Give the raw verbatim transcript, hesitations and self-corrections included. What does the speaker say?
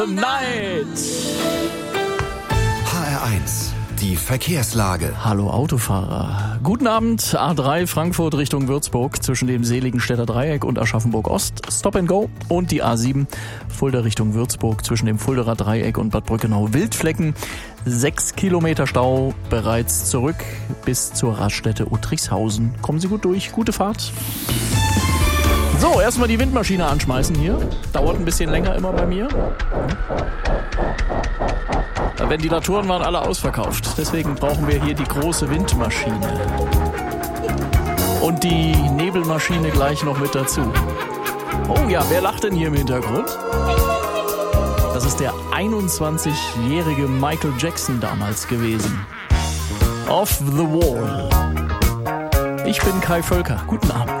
Night. H R eins, die Verkehrslage. Hallo Autofahrer. Guten Abend, A drei Frankfurt Richtung Würzburg zwischen dem Seligenstädter Dreieck und Aschaffenburg Ost. Stop and Go. Und die A sieben Fulda Richtung Würzburg zwischen dem Fulderer Dreieck und Bad Brückenau Wildflecken. Sechs Kilometer Stau bereits zurück bis zur Raststätte Uttrichshausen. Kommen Sie gut durch, gute Fahrt. So, erstmal die Windmaschine anschmeißen hier. Dauert ein bisschen länger immer bei mir. Ventilatoren waren alle ausverkauft. Deswegen brauchen wir hier die große Windmaschine. Und die Nebelmaschine gleich noch mit dazu. Oh ja, wer lacht denn hier im Hintergrund? Das ist der einundzwanzigjährige Michael Jackson damals gewesen. Off the Wall. Ich bin Kai Völker. Guten Abend.